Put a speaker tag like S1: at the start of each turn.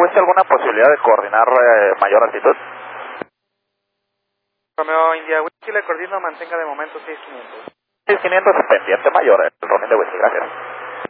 S1: Whisky, ¿alguna posibilidad de coordinar mayor altitud?
S2: Romeo India Whisky, le coordino, mantenga de momento 6500.
S1: 6500, pendiente mayor, el Romeo de Whisky, gracias.